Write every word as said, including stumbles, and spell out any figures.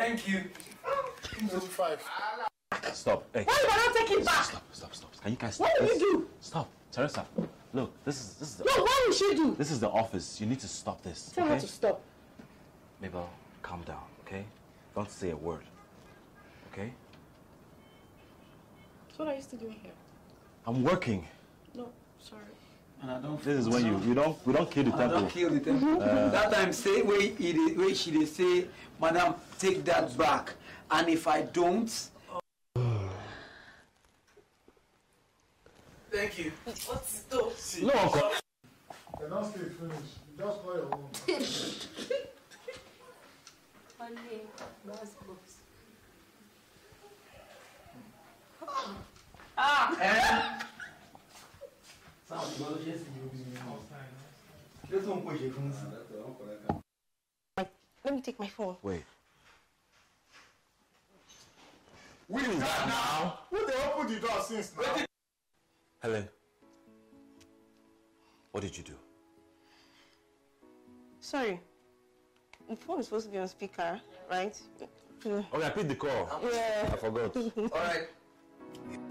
Thank you. twenty-five. Stop. Hey. Why you not take it back? Stop, stop, stop. Can you guys stop? What will this? you do? Stop. Teresa, look, this is this is the No, what will she do? This is the office. You need to stop this. Tell okay? her to stop. Mabel, calm down, okay? Don't say a word. Okay? So what are you still doing here? I'm working. No, sorry. And I don't. This is when you you don't we don't kill the I temple. don't kill the temple. Uh, that time say where he dey, where she dey say, Madam, take that back. And if I don't. Thank you. What's though? No, uncle. They don't stay finished. You just call your own. Ah! Eh? Let me take my phone. Wait. Who is that now? Who they opened the door since now? Helen. What did you do? Sorry. The phone is supposed to be on speaker, right? Okay, I picked the call. Yeah. I forgot. All right.